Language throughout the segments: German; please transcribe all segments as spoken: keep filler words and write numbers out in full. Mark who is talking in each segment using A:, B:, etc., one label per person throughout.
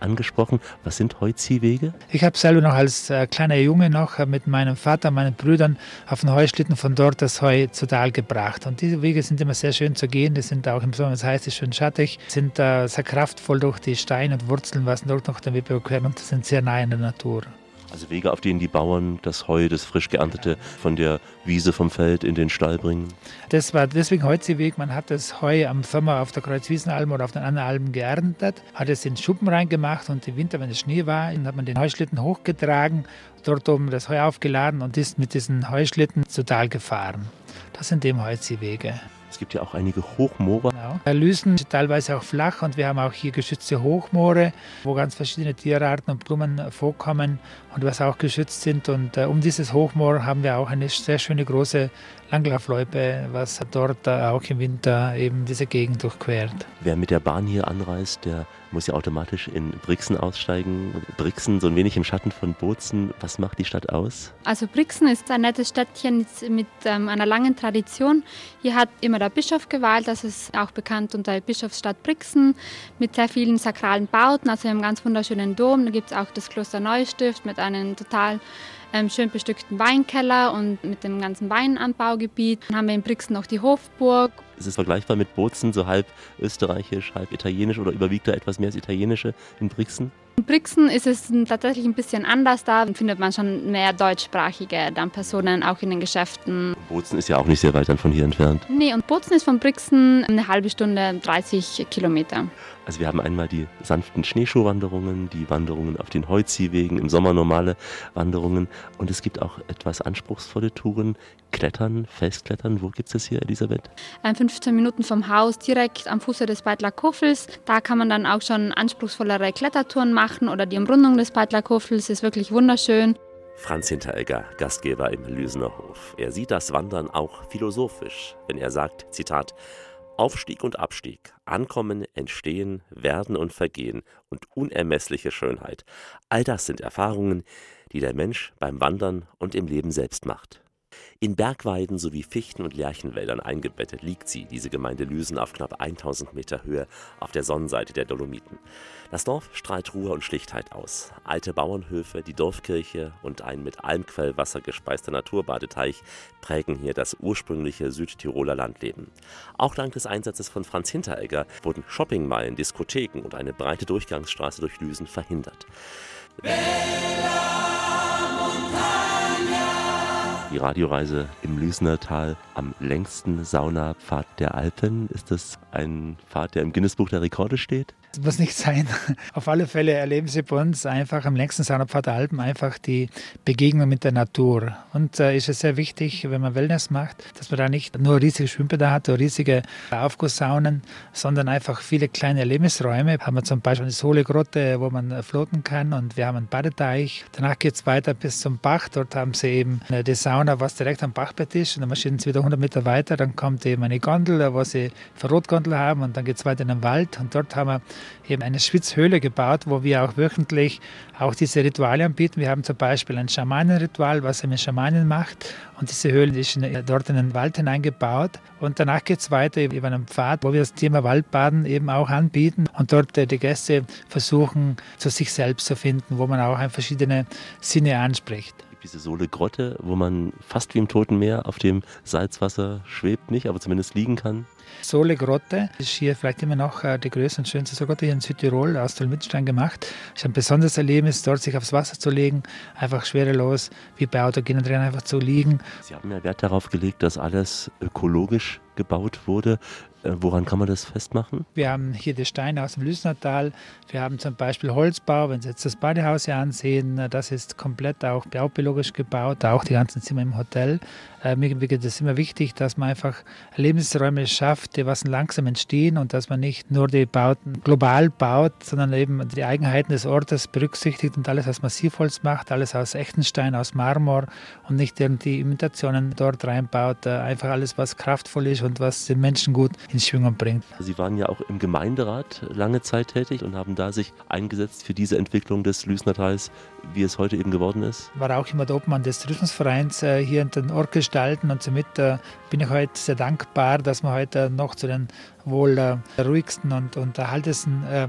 A: angesprochen. Was sind Heuziehwege?
B: Ich habe selber noch als äh, kleiner Junge noch äh, mit meinem Vater, meinen Brüdern auf den Heuschlitten von dort das Heu zu Tal gebracht. Und diese Wege sind immer sehr schön zu gehen. Die sind auch im Sommer, das heißt, es ist schön schattig, sind äh, sehr kraftvoll durch die Steine und Wurzeln, was dort noch den Weg überqueren und sind sehr nah in der Natur.
A: Also Wege, auf denen die Bauern das Heu, das frisch geerntete, von der Wiese vom Feld in den Stall bringen.
B: Das war deswegen Heuziehweg. Man hat das Heu am Sommer auf der Kreuzwiesenalm oder auf den anderen Almen geerntet, hat es in Schuppen reingemacht und im Winter, wenn es Schnee war, dann hat man den Heuschlitten hochgetragen, dort oben das Heu aufgeladen und ist mit diesen Heuschlitten zu Tal gefahren. Das sind eben Heuziehwege.
A: Es gibt ja auch einige Hochmoore.
B: Genau. Lüsen sind teilweise auch flach und wir haben auch hier geschützte Hochmoore, wo ganz verschiedene Tierarten und Blumen vorkommen und was auch geschützt sind. Und äh, um dieses Hochmoor haben wir auch eine sehr schöne große Langlaufloipe, was dort äh, auch im Winter eben diese Gegend durchquert.
A: Wer mit der Bahn hier anreist, der muss ja automatisch in Brixen aussteigen. Brixen, so ein wenig im Schatten von Bozen. Was macht die Stadt aus?
C: Also Brixen ist ein nettes Städtchen mit ähm, einer langen Tradition. Hier hat immer der Bischof geweilt, das ist auch bekannt unter Bischofsstadt Brixen, mit sehr vielen sakralen Bauten, also einem ganz wunderschönen Dom. Da gibt es auch das Kloster Neustift mit einem total ähm, schön bestückten Weinkeller und mit dem ganzen Weinanbaugebiet. Dann haben wir in Brixen noch die Hofburg.
A: Ist es vergleichbar mit Bozen, so halb österreichisch, halb italienisch oder überwiegt da etwas mehr das Italienische in Brixen?
C: In Brixen ist es tatsächlich ein bisschen anders. Da findet man schon mehr deutschsprachige dann Personen, auch in den Geschäften.
A: Bozen ist ja auch nicht sehr weit dann von hier entfernt.
C: Nee, und Bozen ist von Brixen eine halbe Stunde, dreißig Kilometer.
A: Also wir haben einmal die sanften Schneeschuhwanderungen, die Wanderungen auf den Heuziehwegen, im Sommer normale Wanderungen. Und es gibt auch etwas anspruchsvolle Touren, Klettern, Felsklettern. Wo gibt es das hier, Elisabeth?
C: fünfzehn Minuten vom Haus, direkt am Fuße des Beitler-Kofels. Da kann man dann auch schon anspruchsvollere Klettertouren machen oder die Umrundung des Beitler-Kofels ist wirklich wunderschön.
A: Franz Hinteregger, Gastgeber im Lüsener Hof. Er sieht das Wandern auch philosophisch, wenn er sagt, Zitat, Aufstieg und Abstieg, Ankommen, Entstehen, Werden und Vergehen und unermessliche Schönheit. All das sind Erfahrungen, die der Mensch beim Wandern und im Leben selbst macht. In Bergweiden sowie Fichten- und Lärchenwäldern eingebettet liegt sie, diese Gemeinde Lüsen, auf knapp tausend Meter Höhe auf der Sonnenseite der Dolomiten. Das Dorf strahlt Ruhe und Schlichtheit aus. Alte Bauernhöfe, die Dorfkirche und ein mit Almquellwasser gespeister Naturbadeteich prägen hier das ursprüngliche Südtiroler Landleben. Auch dank des Einsatzes von Franz Hinteregger wurden Shoppingmeilen, Diskotheken und eine breite Durchgangsstraße durch Lüsen verhindert. Die Radioreise im Lüsener Tal am längsten Saunapfad der Alpen. Ist das ein Pfad, der im Guinness-Buch der Rekorde steht?
B: Das muss nicht sein. Auf alle Fälle erleben Sie bei uns einfach am längsten Saunapfad der Alpen einfach die Begegnung mit der Natur. Und äh, ist es sehr wichtig, wenn man Wellness macht, dass man da nicht nur riesige Schwimmbäder hat oder riesige Aufgusssaunen, sondern einfach viele kleine Erlebnisräume. Haben wir zum Beispiel eine Sohle-Grotte, wo man floaten kann, und wir haben einen Badeteich. Danach geht es weiter bis zum Bach. Dort haben Sie eben die Sauna, was direkt am Bachbett ist. Und dann marschieren Sie wieder hundert Meter weiter. Dann kommt eben eine Gondel, wo Sie eine Rotgondel haben, und dann geht es weiter in den Wald. Und dort haben wir eben eine Schwitzhöhle gebaut, wo wir auch wöchentlich auch diese Rituale anbieten. Wir haben zum Beispiel ein Schamanenritual, was eine Schamanin macht, und diese Höhle ist dort in den Wald hineingebaut. Und danach geht es weiter über einen Pfad, wo wir das Thema Waldbaden eben auch anbieten und dort die Gäste versuchen, zu sich selbst zu finden, wo man auch verschiedene Sinne anspricht.
A: Diese Sohle-Grotte, wo man fast wie im Toten Meer auf dem Salzwasser schwebt, nicht, aber zumindest liegen kann.
B: Sohle-Grotte ist hier vielleicht immer noch die größte und schönste Grotte hier in Südtirol, aus Dolomitenstein gemacht. Es ist ein besonderes Erlebnis, dort sich aufs Wasser zu legen, einfach schwerelos, wie bei autogenen Rennen einfach zu liegen.
A: Sie haben ja Wert darauf gelegt, dass alles ökologisch gebaut wurde. Woran kann man das festmachen?
B: Wir haben hier die Steine aus dem Lüsener Tal. Wir haben zum Beispiel Holzbau. Wenn Sie jetzt das Badehaus hier ansehen, das ist komplett auch baubiologisch gebaut, auch die ganzen Zimmer im Hotel. Äh, mir ist es immer wichtig, dass man einfach Lebensräume schafft, die was langsam entstehen, und dass man nicht nur die Bauten global baut, sondern eben die Eigenheiten des Ortes berücksichtigt und alles aus Massivholz macht, alles aus echten Stein, aus Marmor, und nicht die Imitationen dort reinbaut. Äh, einfach alles, was kraftvoll ist und was den Menschen gut in Schwingung bringt.
A: Sie waren ja auch im Gemeinderat lange Zeit tätig und haben da sich eingesetzt für diese Entwicklung des Lüsener Tals, wie es heute eben geworden ist.
B: War auch immer der Obmann des Tourismusvereins äh, hier in den Ort gestalten, und somit äh, bin ich heute sehr dankbar, dass wir heute noch zu den wohl äh, ruhigsten und, und erhaltesten äh,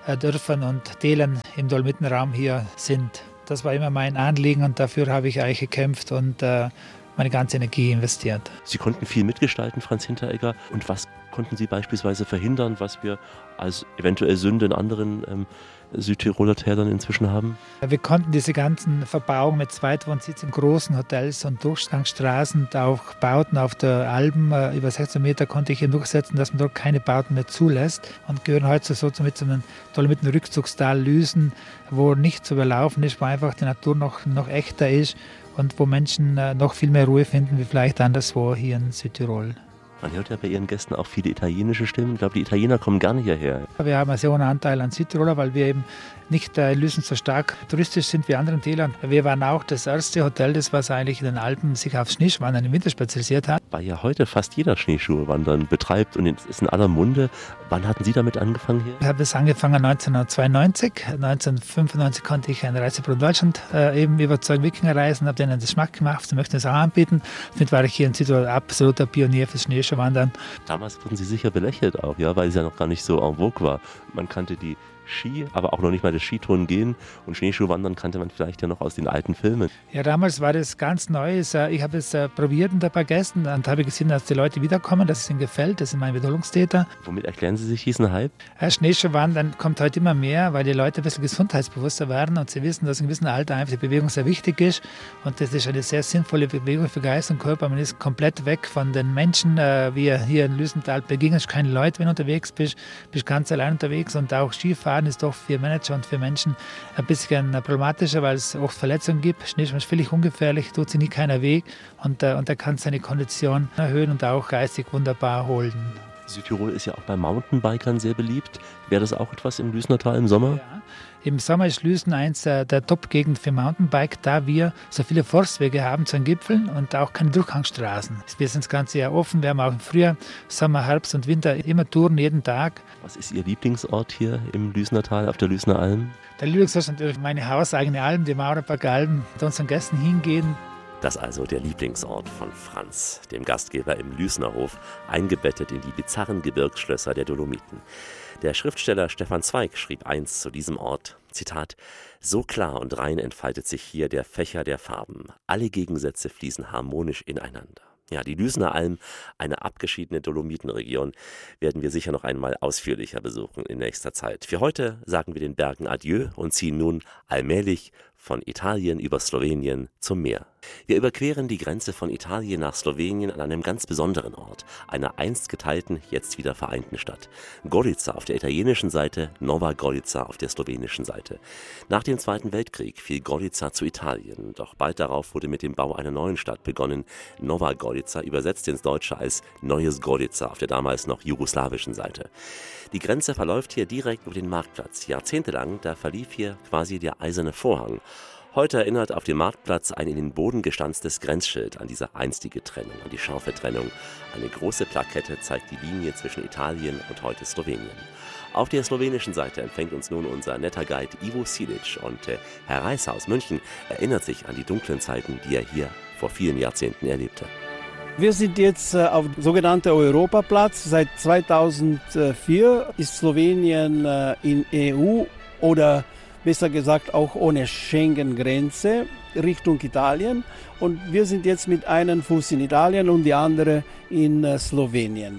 B: Dörfern und Tälern im Dolomitenraum hier sind. Das war immer mein Anliegen und dafür habe ich eigentlich gekämpft und äh, meine ganze Energie investiert.
A: Sie konnten viel mitgestalten, Franz Hinteregger. Und was konnten Sie beispielsweise verhindern, was wir als eventuell Sünde in anderen ähm, Südtiroler Tälern inzwischen haben?
B: Wir konnten diese ganzen Verbauungen mit Zweitwohnsitz in großen Hotels und Durchgangsstraßen und auch Bauten auf der Alben äh, über sechzehn Meter konnte ich hier durchsetzen, dass man dort keine Bauten mehr zulässt und gehören heute so mit so einem Dolomiten Rückzugstal Lüsen, wo nicht zu überlaufen ist, wo einfach die Natur noch, noch echter ist und wo Menschen äh, noch viel mehr Ruhe finden, wie vielleicht anderswo hier in Südtirol.
A: Man hört ja bei Ihren Gästen auch viele italienische Stimmen. Ich glaube, die Italiener kommen gerne hierher.
B: Wir haben einen sehr hohen Anteil an Südtiroler, weil wir eben nicht in Lüsen so stark touristisch sind wie anderen Tälern. Wir waren auch das erste Hotel, das was eigentlich in den Alpen sich auf Schneeschuhwandern im Winter spezialisiert hat.
A: Weil ja heute fast jeder Schneeschuhwandern betreibt und es ist in aller Munde. Wann hatten Sie damit angefangen hier?
B: Ich habe es angefangen neunzehnhundertzweiundneunzig. neunzehnhundertfünfundneunzig konnte ich eine Reisebüro in Deutschland äh, eben überzeugen, Wikingerreisen, habe denen den Geschmack gemacht, sie möchten es auch anbieten. Damit war ich hier in Südtirol absoluter Pionier fürs Schneeschuhwandern.
A: Damals wurden Sie sicher belächelt auch, ja, weil es ja noch gar nicht so en vogue war. Man kannte die Ski, aber auch noch nicht mal das Skitouren gehen und Schneeschuhwandern kannte man vielleicht ja noch aus den alten Filmen.
B: Ja, damals war das ganz neu. Ich habe es probiert mit ein paar Gästen und habe gesehen, dass die Leute wiederkommen, dass es ihnen gefällt. Das sind meine Wiederholungstäter.
A: Womit erklären Sie sich diesen Hype?
B: Schneeschuhwandern kommt heute immer mehr, weil die Leute ein bisschen gesundheitsbewusster werden und sie wissen, dass in gewissem Alter einfach die Bewegung sehr wichtig ist und das ist eine sehr sinnvolle Bewegung für Geist und Körper. Man ist komplett weg von den Menschen, wie hier in Lüsental begegnest keine Leute, wenn du unterwegs bist, bist ganz allein unterwegs und auch Skifahren ist doch für Manager und für Menschen ein bisschen problematischer, weil es oft Verletzungen gibt. Schneeschuh ist völlig ungefährlich, tut sich nie keiner weh und, und er kann seine Kondition erhöhen und auch geistig wunderbar erholen.
A: Südtirol ist ja auch bei Mountainbikern sehr beliebt. Wäre das auch etwas im Lüsnertal im Sommer?
B: Ja. Im Sommer ist Lüsen eins der Top-Gegenden für Mountainbike, da wir so viele Forstwege haben zu den Gipfeln und auch keine Durchgangsstraßen. Wir sind das ganze Jahr offen, wir haben auch im Frühjahr, Sommer, Herbst und Winter immer Touren, jeden Tag.
A: Was ist Ihr Lieblingsort hier im Lüsnertal, auf der Lüsner Alm?
B: Der Lieblingsort ist natürlich meine hauseigene Alm, die Mauerberger Alm, da unseren Gästen hingehen.
A: Das also der Lieblingsort von Franz, dem Gastgeber im Lüsnerhof, eingebettet in die bizarren Gebirgsschlösser der Dolomiten. Der Schriftsteller Stefan Zweig schrieb einst zu diesem Ort, Zitat, so klar und rein entfaltet sich hier der Fächer der Farben. Alle Gegensätze fließen harmonisch ineinander. Ja, die Lüsner Alm, eine abgeschiedene Dolomitenregion, werden wir sicher noch einmal ausführlicher besuchen in nächster Zeit. Für heute sagen wir den Bergen Adieu und ziehen nun allmählich von Italien über Slowenien zum Meer. Wir überqueren die Grenze von Italien nach Slowenien an einem ganz besonderen Ort, einer einst geteilten, jetzt wieder vereinten Stadt. Gorica auf der italienischen Seite, Nova Gorica auf der slowenischen Seite. Nach dem Zweiten Weltkrieg fiel Gorica zu Italien, doch bald darauf wurde mit dem Bau einer neuen Stadt begonnen. Nova Gorica, übersetzt ins Deutsche als Neues Gorica auf der damals noch jugoslawischen Seite. Die Grenze verläuft hier direkt über den Marktplatz. Jahrzehntelang, da verlief hier quasi der eiserne Vorhang. Heute erinnert auf dem Marktplatz ein in den Boden gestanztes Grenzschild an diese einstige Trennung, an die scharfe Trennung. Eine große Plakette zeigt die Linie zwischen Italien und heute Slowenien. Auf der slowenischen Seite empfängt uns nun unser netter Guide Ivo Silic und äh, Herr Reißer aus München erinnert sich an die dunklen Zeiten, die er hier vor vielen Jahrzehnten erlebte.
D: Wir sind jetzt äh, auf dem sogenannten Europaplatz. Seit zweitausendvier ist Slowenien äh, in E U oder besser gesagt auch ohne Schengen-Grenze Richtung Italien. Und wir sind jetzt mit einem Fuß in Italien und die andere in äh, Slowenien.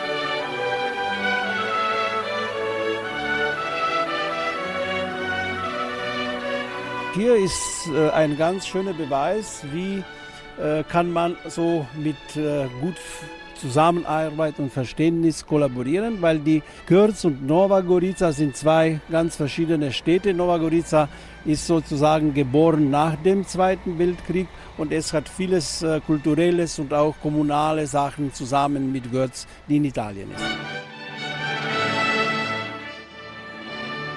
D: Hier ist äh, ein ganz schöner Beweis, wie äh, kann man so mit äh, gut Zusammenarbeit und Verständnis kollaborieren, weil die Görz und Nova Gorica sind zwei ganz verschiedene Städte. Nova Gorica ist sozusagen geboren nach dem Zweiten Weltkrieg und es hat vieles äh, kulturelles und auch kommunale Sachen zusammen mit Görz, die in Italien ist.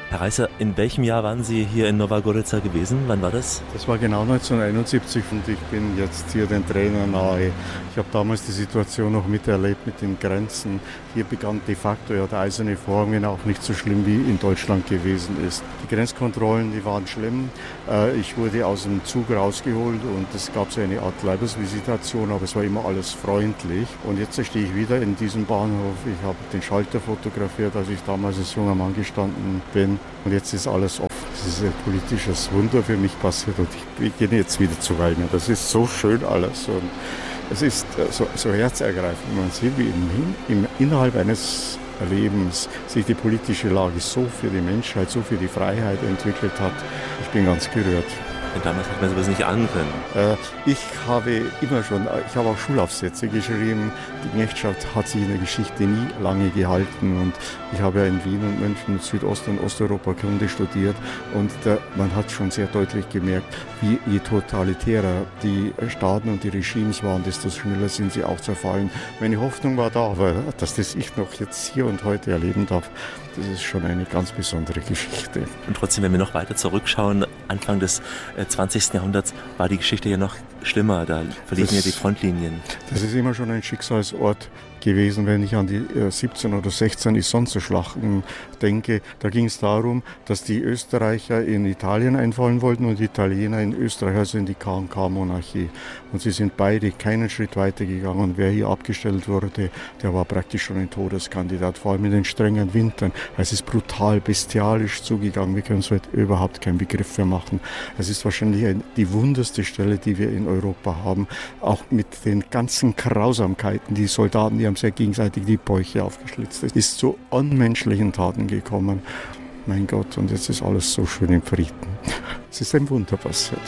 A: Herr Reißer, in welchem Jahr waren Sie hier in Nova Gorica gewesen? Wann war das?
E: Das war genau neunzehnhunderteinundsiebzig und ich bin jetzt hier den Tränen nahe. Ich habe damals die Situation noch miterlebt mit den Grenzen. Hier begann de facto ja der eiserne Vorhang, wenn auch nicht so schlimm wie in Deutschland gewesen ist. Die Grenzkontrollen, die waren schlimm. Ich wurde aus dem Zug rausgeholt und es gab so eine Art Leibesvisitation, aber es war immer alles freundlich. Und jetzt stehe ich wieder in diesem Bahnhof. Ich habe den Schalter fotografiert, als ich damals als junger Mann gestanden bin. Und jetzt ist alles offen. Es ist ein politisches Wunder für mich passiert und ich beginne jetzt wieder zu weinen. Das ist so schön alles und es ist so, so herzergreifend. Man sieht, wie im, im, innerhalb eines Lebens sich die politische Lage so für die Menschheit, so für die Freiheit entwickelt hat. Ich bin ganz gerührt.
A: Und damals hat man sowas nicht ahnen können.
E: Äh, ich habe immer schon, ich habe auch Schulaufsätze geschrieben. Die Knechtschaft hat sich in der Geschichte nie lange gehalten und ich habe ja in Wien und München Südost- und Osteuropa Kunde studiert und da, man hat schon sehr deutlich gemerkt, wie je totalitärer die Staaten und die Regimes waren, desto schneller sind sie auch zerfallen. Meine Hoffnung war da, aber dass das ich noch jetzt hier und heute erleben darf, das ist schon eine ganz besondere Geschichte.
A: Und trotzdem, wenn wir noch weiter zurückschauen, Anfang des zwanzigsten Jahrhunderts war die Geschichte ja noch schlimmer, da verliefen ja die Frontlinien.
E: Das ist immer schon ein Schicksalsort gewesen, wenn ich an die siebzehn oder sechzehn Isonzo-Schlachten denke. Da ging es darum, dass die Österreicher in Italien einfallen wollten und die Italiener in Österreich, also in die K und K-Monarchie. Und sie sind beide keinen Schritt weiter gegangen. Und wer hier abgestellt wurde, der war praktisch schon ein Todeskandidat, vor allem in den strengen Wintern. Es ist brutal, bestialisch zugegangen. Wir können uns heute überhaupt keinen Begriff für machen. Es ist wahrscheinlich die wunderste Stelle, die wir in Europa haben. Auch mit den ganzen Grausamkeiten, die Soldaten, die haben sehr gegenseitig die Bäuche aufgeschlitzt. Es ist zu unmenschlichen Taten gekommen. Mein Gott, und jetzt ist alles so schön im Frieden. Es ist ein Wunder passiert.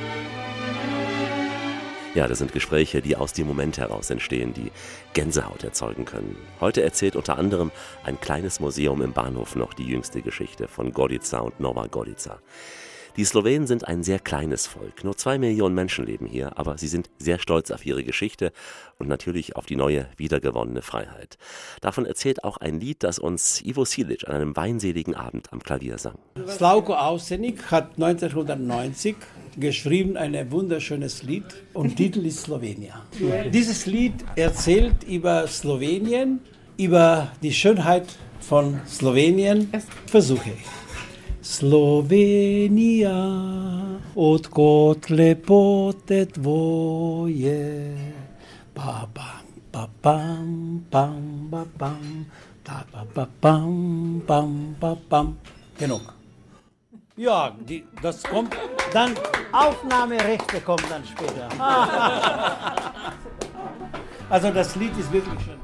A: Ja, das sind Gespräche, die aus dem Moment heraus entstehen, die Gänsehaut erzeugen können. Heute erzählt unter anderem ein kleines Museum im Bahnhof noch die jüngste Geschichte von Gorica und Nova Gorica. Die Slowenen sind ein sehr kleines Volk. Nur zwei Millionen Menschen leben hier, aber sie sind sehr stolz auf ihre Geschichte und natürlich auf die neue, wiedergewonnene Freiheit. Davon erzählt auch ein Lied, das uns Ivo Silic an einem weinseligen Abend am Klavier sang.
D: Slavko Avsenik hat neunzehnhundertneunzig geschrieben ein wunderschönes Lied und Titel ist Slowenia. Dieses Lied erzählt über Slowenien, über die Schönheit von Slowenien. Versuche ich. Slovenija, odkot lepote tvoje, pa pam, pa pam, pam, pa pam, ta pa pa pam, pam, pa pam. Genug. Ja, die, das kommt dann, Aufnahmerechte kommen dann später. Also das Lied ist wirklich schön.